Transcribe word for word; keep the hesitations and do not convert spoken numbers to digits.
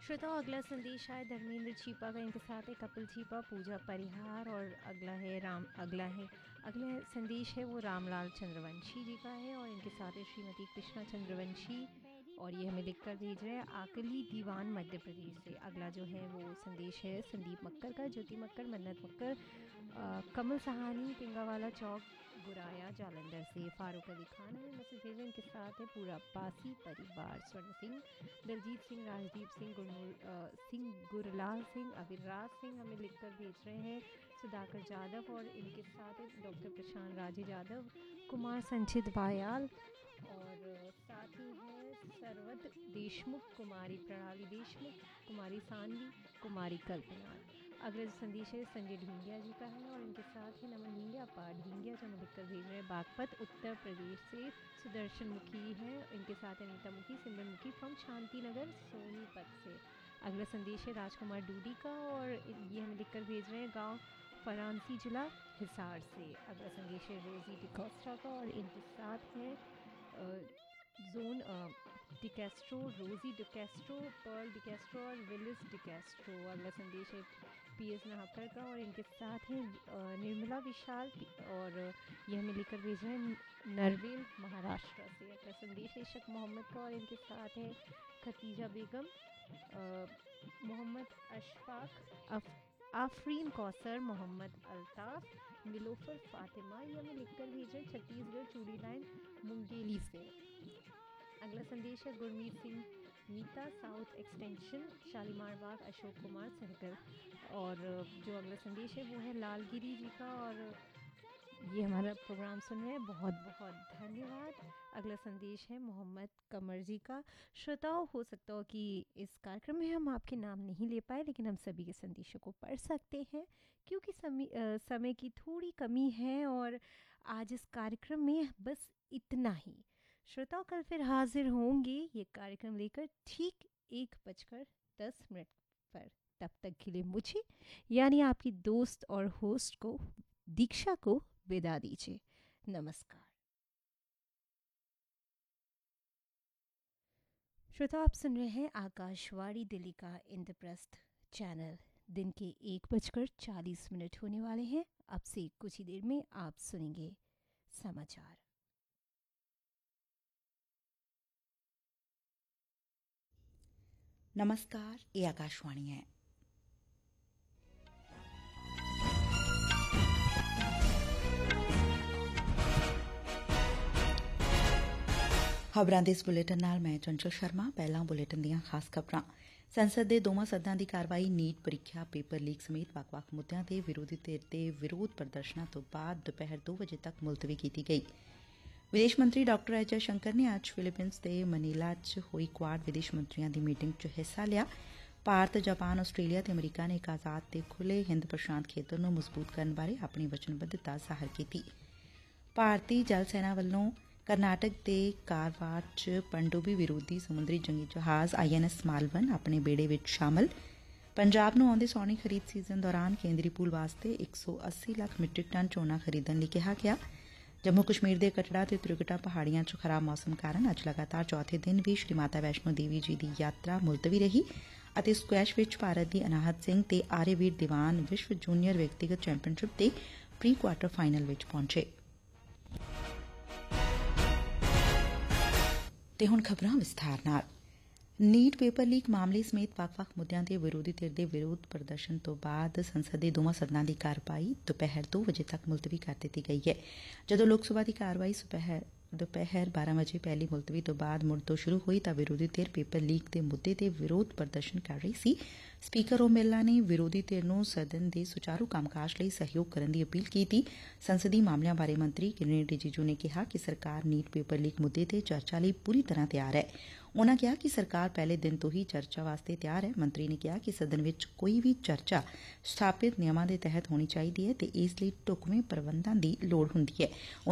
श्रोताओं, अगला संदेश है धर्मेंद्र छीपा का। इनके साथ है कपिल छीपा, पूजा परिहार और अगला है राम अगला है अगला संदेश है वो रामलाल चंद्रवंशी जी का है और इनके साथ है श्रीमती कृष्णा चंद्रवंशी और ये हमें लिखकर भेज रहे हैं आकली दीवान मध्य प्रदेश से। अगला जो है वो संदेश है संदीप मक्कर का, ज्योति मक्कर, मन्नत मक्कर, आ, कमल सहानी, पिंगावाला चौक, गुराया जालंधर से। फारूक अली खान हमें मैसेज भेजे, इनके साथ है पूरा पासी परिवार, स्वर्ण सिंह, दलजीत सिंह, राजदीप सिंह, गुरनूर सिंह, गुरलाल सिंह, अभिराज सिंह हमें लिखकर भेज रहे हैं, सुधाकर जाधव और इनके साथ है डॉक्टर प्रशांत राजे जाधव, कुमार संचित वायाल और साथ ही है सरवत देशमुख, कुमारी प्रणाली देशमुख, कुमारी सानवी, कुमारी कल्पना। अगला संदेश है संजय ढींगिया जी का है और इनके साथ ही नमन ढींगिया, पार ढींगिया जो हमें लिखकर भेज रहे हैं बागपत उत्तर प्रदेश से। सुदर्शन मुखी है, इनके साथ है नीता मुखी, सिमरन मुखी फ्रॉम शांति नगर सोनीपत से। अगला संदेश है राजकुमार डूडी का और ये हमें लिखकर भेज रहे हैं गांव फरांसी जिला हिसार से। अगला संदेश है रोजी डिकोस्टा का और इनके साथ है जोन डिकेस्ट्रो, रोजी डिकेस्ट्रो, पर्ल डिकेस्ट्रो और विलिस डिकेस्ट्रो। अगला संदेश है पी एस नाहकर का और इनके साथ हैं निर्मला विशाल और ये हमें लिखकर भेज रहे हैं नरवेल महाराष्ट्र से। अगला संदेश है इशक मोहम्मद का और इनके साथ है Khadija Begum, Mohammad Ashfaq, of Afreen Kausar, Mohammad Altaf, मिलोफर Fatima, ये हमें लिखकर भेजें छत्तीसगढ़ चूड़ी लाइन मुंगेली से। अगला संदेश है गुरमीत सिंह मीता, साउथ एक्सटेंशन शालीमार बाग, अशोक कुमार सहगल और जो अगला संदेश है वो है लालगिरी जी का और ये हमारा प्रोग्राम सुन रहे हैं, बहुत बहुत धन्यवाद। अगला संदेश है मोहम्मद कमर जी का। श्रोताओं, हो सकता हो कि इस कार्यक्रम में हम आपके नाम नहीं ले पाए, लेकिन हम सभी के संदेशों को पढ़ सकते हैं क्योंकि समय आ, समय की थोड़ी कमी है और आज इस कार्यक्रम में बस इतना ही। श्रोताओं, कल फिर हाजिर होंगे ये कार्यक्रम लेकर ठीक एक बजकर दस मिनट पर। तब तक के लिए मुझे यानी आपकी दोस्त और होस्ट को दीक्षा को विदा दीजिए। नमस्कार। श्रोता, आप सुन रहे हैं आकाशवाणी दिल्ली का इंद्रप्रस्थ चैनल। दिन के एक बजकर चालीस मिनट होने वाले हैं। अब से कुछ ही देर में आप सुनेंगे समाचार। नमस्कार, ये आकाशवाणी है। ਖਬਰਾਂ ਦੇ ਇਸ ਬੁਲੇਟਿਨ ਨਾਲ ਮੈਂ ਚੰਚਲ ਸ਼ਰਮਾ। ਪਹਿਲਾਂ ਬੁਲੇਟਿਨ ਦੀਆਂ ਖਾਸ ਖਬਰਾਂ। ਸੰਸਦ ਦੇ ਦੋਵਾਂ ਸਦਨਾਂ ਦੀ ਕਾਰਵਾਈ ਨੀਟ ਪ੍ਰੀਖਿਆ, ਪੇਪਰ ਲੀਕ ਸਮੇਤ ਵੱਖ-ਵੱਖ ਮੁੱਦਿਆਂ ਤੇ ਵਿਰੋਧੀ ਧਿਰ ਦੇ ਵਿਰੋਧ ਪ੍ਰਦਰਸ਼ਨਾਂ ਤੋਂ ਬਾਅਦ ਦੁਪਹਿਰ ਦੋ ਵਜੇ ਤੱਕ ਮੁਲਤਵੀ ਕੀਤੀ ਗਈ। ਵਿਦੇਸ਼ ਮੰਤਰੀ ਡਾ ਐਸ ਜੈ ਸ਼ੰਕਰ ਨੇ ਅੱਜ ਫਿਲੀਪੀਨਸ ਦੇ ਮਨੀਲਾ 'ਚ ਹੋਈ ਕੁਆਡ ਵਿਦੇਸ਼ ਮੰਤਰੀਆਂ ਦੀ ਮੀਟਿੰਗ 'ਚ ਹਿੱਸਾ ਲਿਆ। ਭਾਰਤ, ਜਾਪਾਨ, ਆਸਟ੍ਰੇਲੀਆ ਤੇ ਅਮਰੀਕਾ ਨੇ ਇੱਕ ਆਜ਼ਾਦ ਤੇ ਖੁੱਲ੍ਹੇ ਹਿੰਦ ਪ੍ਰਸ਼ਾਂਤ ਖੇਤਰ ਨੂੰ ਮਜ਼ਬੂਤ ਕਰਨ ਬਾਰੇ ਆਪਣੀ ਵਚਨਬੱਧਤਾ ਜ਼ਾਹਰ ਕੀਤੀ। ਭਾਰਤੀ ਜਲ ਸੈਨਾ ਵੱਲੋਂ ਕਰਨਾਟਕ ਦੇ ਕਾਰਵਾਰ 'ਚ ਪਣਡੁੱਬੀ ਵਿਰੋਧੀ ਸਮੁੰਦਰੀ ਜੰਗੀ ਜਹਾਜ਼ ਆਈ ਐਨ ਐਸ ਮਾਲਵਨ ਆਪਣੇ ਬੇੜੇ ਵਿੱਚ ਸ਼ਾਮਲ। ਪੰਜਾਬ ਨੂੰ ਆਉਂਦੇ ਸਾਉਣੀ ਖਰੀਦ ਸੀਜ਼ਨ ਦੌਰਾਨ ਕੇਂਦਰੀ ਪੂਲ ਵਾਸਤੇ ਇੱਕ ਸੌ ਅੱਸੀ ਲੱਖ ਮੀਟ੍ਰਿਕ ਟਨ ਝੋਨਾ ਖਰੀਦਣ ਲਈ ਕਿਹਾ ਗਿਆ। ਜੰਮੂ ਕਸ਼ਮੀਰ ਦੇ ਕਟੜਾ ਤੇ ਤ੍ਰਿਕੁਟਾ ਪਹਾੜੀਆਂ 'ਚ ਖਰਾਬ ਮੌਸਮ ਕਾਰਨ ਅੱਜ ਲਗਾਤਾਰ ਚੌਥੇ ਦਿਨ ਵੀ ਸ਼੍ਰੀ ਮਾਤਾ ਵੈਸ਼ਨੋ ਦੇਵੀ ਜੀ ਦੀ ਯਾਤਰਾ ਮੁਲਤਵੀ ਰਹੀ ਅਤੇ ਸਕੁਐਸ਼ ਵਿੱਚ ਭਾਰਤ ਦੀ ਅਨਾਹਤ ਸਿੰਘ ਤੇ ਆਰਯਵੀਰ ਦੀਵਾਨ ਵਿਸ਼ਵ ਜੂਨੀਅਰ ਵਿਅਕਤੀਗਤ ਚੈਂਪੀਅਨਸ਼ਿਪ ਦੇ ਪ੍ਰੀ ਕੁਆਰਟਰ ਫਾਈਨਲ ਵਿੱਚ ਪਹੁੰਚੇ। ਤੇ ਹੁਣ ਖਬਰਾਂ ਵਿਸਥਾਰ ਨਾਲ। ਨੀਟ ਪੇਪਰ ਲੀਕ ਮਾਮਲੇ ਸਮੇਤ ਵੱਖ-ਵੱਖ ਮੁੱਦਿਆਂ ਤੇ ਵਿਰੋਧੀ ਧਿਰ ਦੇ ਵਿਰੋਧ ਪ੍ਰਦਰਸ਼ਨ ਤੋਂ ਬਾਅਦ ਸੰਸਦ ਦੇ ਦੋਵਾਂ ਸਦਨਾਂ ਦੀ ਕਾਰਵਾਈ ਦੁਪਹਿਰ ਦੋ ਵਜੇ ਤੱਕ ਮੁਲਤਵੀ ਕਰ ਦਿੱਤੀ ਗਈ ਹੈ। ਜਦੋਂ ਲੋਕ ਸਭਾ ਦੀ ਕਾਰਵਾਈ ਦੁਪਹਿਰ ਬਾਰਾਂ ਵਜੇ ਪਹਿਲੀ ਮੁਲਤਵੀ ਤੋਂ ਬਾਅਦ ਮੁੜ ਤੋਂ ਸ਼ੁਰੂ ਹੋਈ ਤਾਂ ਵਿਰੋਧੀ ਧਿਰ ਪੇਪਰ ਲੀਕ ਦੇ ਮੁੱਦੇ ਤੇ ਵਿਰੋਧ ਪ੍ਰਦਰਸ਼ਨ ਕਰ ਰਹੀ ਸੀ। ਸਪੀਕਰ ਓਮ ਬਿਰਲਾ ਨੇ ਵਿਰੋਧੀ ਧਿਰ ਨੂੰ ਸਦਨ ਦੇ ਸੁਚਾਰੂ ਕੰਮਕਾਜ ਲਈ ਸਹਿਯੋਗ ਕਰਨ ਦੀ ਅਪੀਲ ਕੀਤੀ। ਸੰਸਦੀ ਮਾਮਲਿਆਂ ਬਾਰੇ ਮੰਤਰੀ ਕਿਰਨ ਰਿਜੀਜੂ ਨੇ ਕਿਹਾ ਕਿ ਸਰਕਾਰ ਨੀਟ ਪੇਪਰ ਲੀਕ ਮੁੱਦੇ ਤੇ ਚਰਚਾ ਲਈ ਪੂਰੀ ਤਰ੍ਹਾਂ ਤਿਆਰ ਹੈ। ਉਨੂਾਂ ਕਿਹਾ ਕਿ ਸਰਕਾਰ ਪਹਿਲੇ ਦਿਨ ਤੋਂ ਹੀ ਚਰਚਾ ਵਾਸਤੇ ਤਿਆਰ ਹੈ। ਮੰਤਰੀ ਨੇ ਕਿਹਾ ਕਿ ਸਦਨ ਵਿੱਚ ਕੋਈ ਵੀ ਚਰਚਾ ਸਥਾਪਿਤ ਨਿਯਮਾਂ ਦੇ ਤਹਿਤ ਹੋਣੀ ਚਾਹੀਦੀ ਹੈ ਤੇ ਇਸ ਲਈ ਢੁਕਵੇਂ ਪ੍ਰਬੰਧਾਂ ਦੀ ਲੋੜ ਹੁੰਦੀ ਹੈ।